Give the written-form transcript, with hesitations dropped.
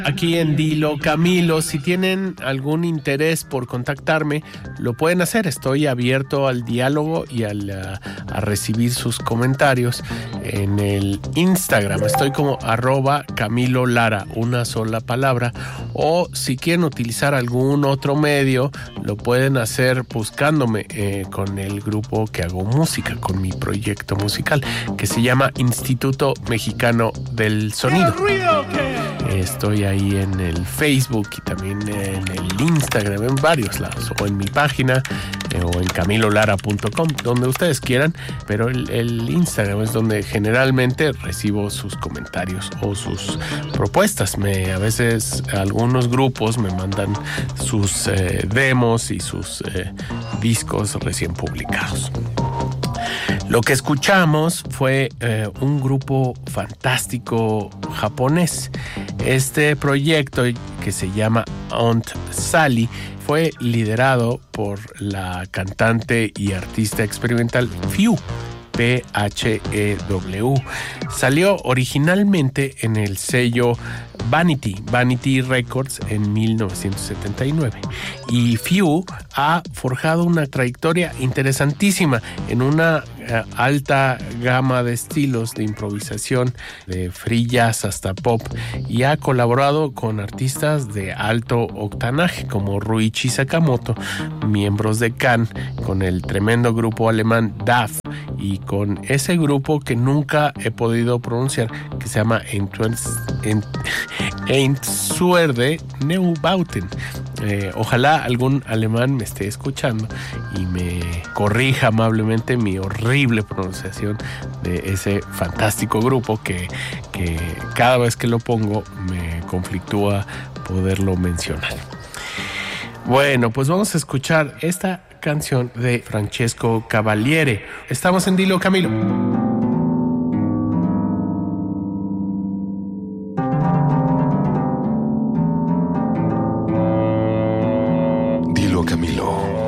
Aquí en Dilo Camilo. Si tienen algún interés por contactarme, lo pueden hacer. Estoy abierto al diálogo y a recibir sus comentarios en el Instagram. Estoy como @Camilo Lara, una sola palabra. O si quieren utilizar algún otro medio, lo pueden hacer buscándome con el grupo que hago música, con mi proyecto musical, que se llama Instituto Mexicano del Sonido. Estoy ahí en el Facebook y también en el Instagram, en varios lados, o en mi página o en camilolara.com, donde ustedes quieran, pero el Instagram es donde generalmente recibo sus comentarios o sus propuestas. A veces algunos grupos me mandan sus demos y sus discos recién publicados. Lo que escuchamos fue un grupo fantástico japonés. Este proyecto, que se llama Aunt Sally, fue liderado por la cantante y artista experimental Phew, Phew. Salió originalmente en el sello Vanity Records en 1979. Y Phew ha forjado una trayectoria interesantísima en una alta gama de estilos de improvisación, de free jazz hasta pop, y ha colaborado con artistas de alto octanaje como Ruichi Sakamoto, miembros de Can, con el tremendo grupo alemán DAF y con ese grupo que nunca he podido pronunciar, que se llama Einsuerde Neubauten. Ojalá algún alemán me esté escuchando y me corrija amablemente mi horrible pronunciación de ese fantástico grupo que cada vez que lo pongo me conflictúa poderlo mencionar. Bueno, pues vamos a escuchar esta canción de Francesco Cavaliere. Estamos en Dilo Camilo. Dilo Camilo.